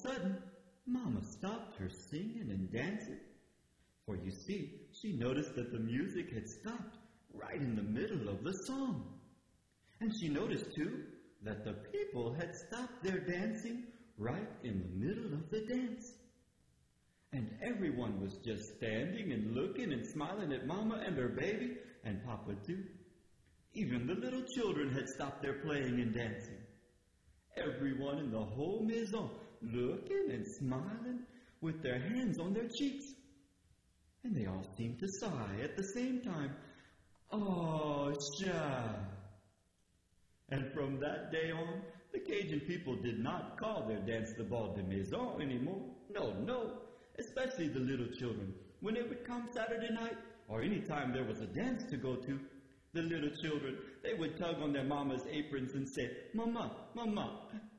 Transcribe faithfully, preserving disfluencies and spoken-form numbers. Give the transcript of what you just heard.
sudden, Mama stopped her singing and dancing. For you see, she noticed that the music had stopped right in the middle of the song. And she noticed, too, that the people had stopped their dancing right in the middle of the dance. And everyone was just standing and looking and smiling at Mama and her baby and Papa, too. Even the little children had stopped their playing and dancing. Everyone in the whole maison looking and smiling with their hands on their cheeks. And they all seemed to sigh at the same time. Oh, sha! And from that day on, the Cajun people did not call their dance the Bal de Maison anymore. No, no, especially the little children. When it would come Saturday night, or any time there was a dance to go to, the little children, they would tug on their mama's aprons and say, Mama, Mama,